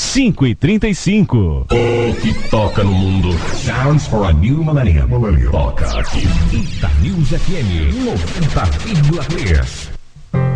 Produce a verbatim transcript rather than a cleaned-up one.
cinco e trinta e cinco. O que toca no mundo. Sounds for a new millennium. Millennium. Toca aqui. Ita News F M noventa vírgula três.